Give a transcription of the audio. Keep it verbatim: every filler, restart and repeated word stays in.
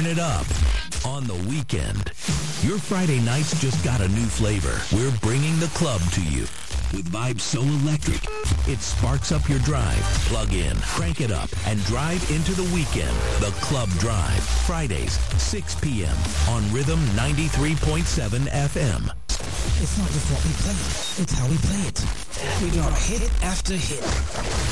turn it up on the weekend. Your Friday nights just got a new flavor. We're bringing the club to you. With Vibe So Electric, it sparks up your drive. Plug in, crank it up, and drive into the weekend. The Club Drive, Fridays, six p.m. on Rhythm ninety-three point seven F M. It's not just what we play, it's how we play it. We got hit after hit.